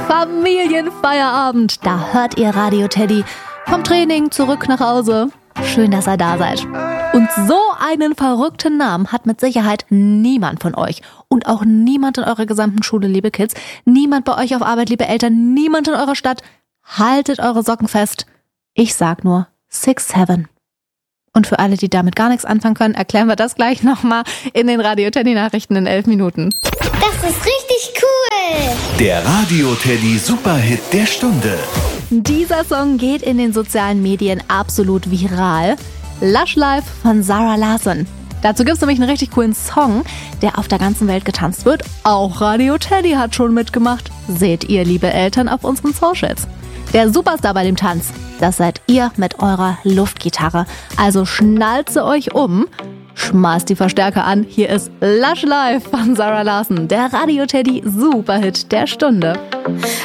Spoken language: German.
Familienfeierabend. Da hört ihr Radio Teddy. Vom Training zurück nach Hause. Schön, dass ihr da seid. Und so einen verrückten Namen hat mit Sicherheit niemand von euch. Und auch niemand in eurer gesamten Schule, liebe Kids. Niemand bei euch auf Arbeit, liebe Eltern. Niemand in eurer Stadt. Haltet eure Socken fest. Ich sag nur 6-7. Und für alle, die damit gar nichts anfangen können, erklären wir das gleich nochmal in den Radio Teddy Nachrichten in 11 Minuten. Das ist richtig cool. Der Radio Teddy Superhit der Stunde. Dieser Song geht in den sozialen Medien absolut viral. Lush Life von Zara Larsson. Dazu gibt es nämlich einen richtig coolen Song, der auf der ganzen Welt getanzt wird. Auch Radio Teddy hat schon mitgemacht. Seht ihr, liebe Eltern, auf unseren Socials. Der Superstar bei dem Tanz, das seid ihr mit eurer Luftgitarre. Also schnallt sie euch um, schmeißt die Verstärker an. Hier ist Lush Life von Zara Larsson, der Radio Teddy Superhit der Stunde.